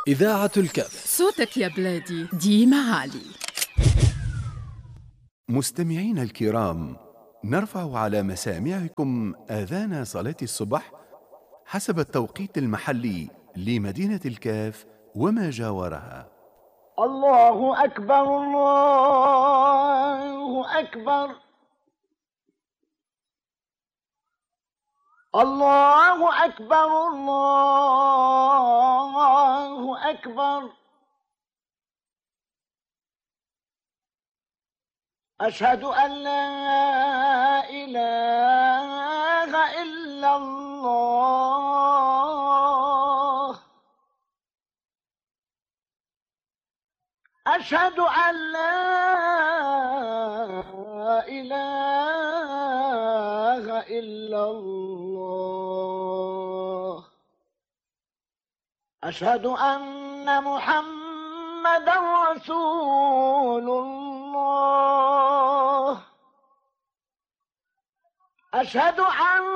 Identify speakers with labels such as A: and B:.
A: إذاعة الكف.
B: صوتك يا بلادي ديما عالي.
C: مستمعينا الكرام، نرفع على مسامعكم آذان صلاة الصبح حسب التوقيت المحلي لمدينة الكاف وما جاورها.
D: الله أكبر الله أكبر الله أكبر الله أكبر. أشهد أن لا إله إلا الله. أشهد أن لا إله إلا الله. أشهد أن محمدا رسول الله. أشهد أن